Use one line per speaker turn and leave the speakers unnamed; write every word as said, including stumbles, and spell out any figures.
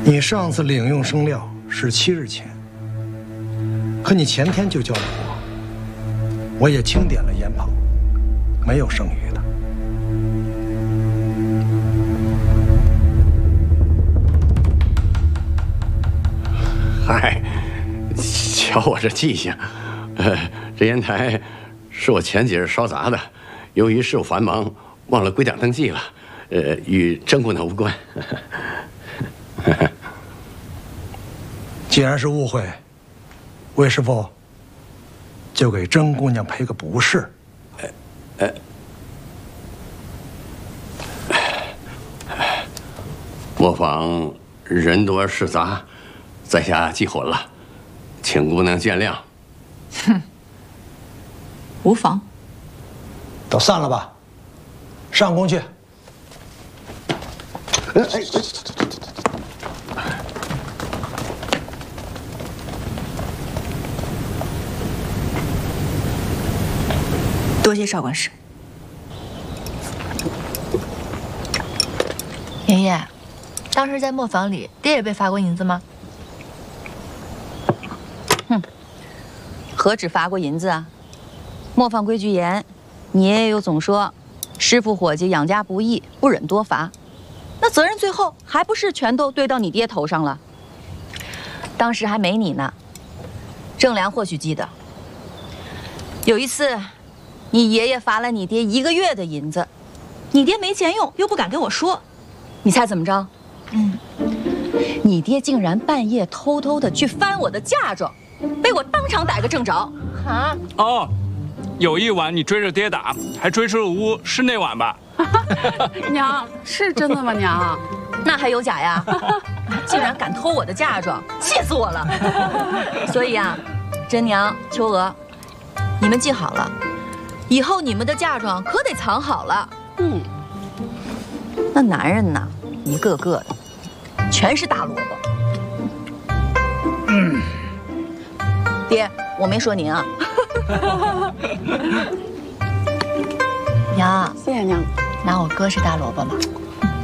你上次领用生料是七日前，可你前天就交了货，我也清点了烟棚，没有剩余的。
嗨，瞧我这记性，呃，这烟台是我前几日烧砸的，由于事务繁忙，忘了归档登记了，呃，与甄姑娘无关。
既然是误会，魏师傅就给甄姑娘赔个不是。
呃，磨坊人多事杂，在下记混了，请姑娘见谅。
哼，无妨。
都散了吧，上工去。哎哎。
多谢少管事。爷爷，当时在磨坊里，爹也被罚过银子吗？
哼，何止罚过银子啊！磨坊规矩严，你爷爷又总说，师傅伙计养家不易，不忍多罚。那责任最后还不是全都堆到你爹头上了？当时还没你呢，郑良或许记得，有一次。你爷爷罚了你爹一个月的银子，你爹没钱用，又不敢跟我说，你猜怎么着？嗯，你爹竟然半夜偷偷的去翻我的嫁妆，被我当场逮个正着。啊！
哦，有一晚你追着爹打，还追出了屋，是那晚吧？
娘，是真的吗？娘，
那还有假呀？竟然敢偷我的嫁妆，气死我了！所以啊，甄娘、秋娥，你们记好了。以后你们的嫁妆可得藏好了。嗯，那男人呐，一个个的，全是大萝卜。嗯，爹，我没说您啊。
娘，
谢谢娘。
拿我哥是大萝卜吗？